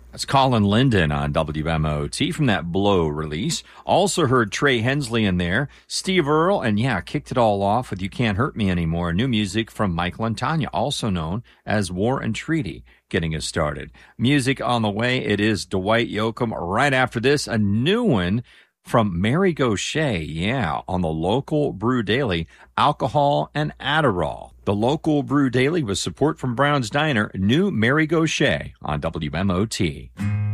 That's Colin Linden on WMOT from that Blow release. Also heard Trey Hensley in there, Steve Earle, and kicked it all off with You Can't Hurt Me Anymore, new music from Michael and Tanya, also known as War and Treaty, getting us started. Music on the way, it is Dwight Yoakam. Right after this, a new one from Mary Gauthier, on the Local Brew Daily, Alcohol and Adderall. The Local Brew Daily with support from Brown's Diner, new Mary Gauthier on WMOT.